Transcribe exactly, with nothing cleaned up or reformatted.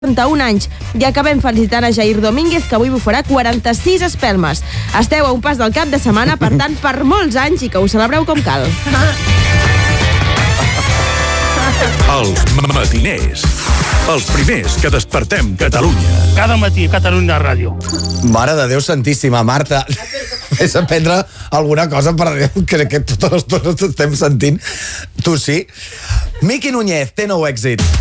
quaranta-un anys. I acabem felicitant a Jair Domínguez, que avui bufarà quaranta-sis espelmes. Esteu a un pas del cap de setmana, per tant, per molts anys, i que ho celebreu com cal. Els matiners. Els primers que despertem Catalunya. Cada matí, Catalunya Ràdio. Mare de Déu santíssima, Marta. Fes aprendre alguna cosa, per Déu, crec que totes les coses estem sentint. Tu sí. Miqui Núñez té nou èxit.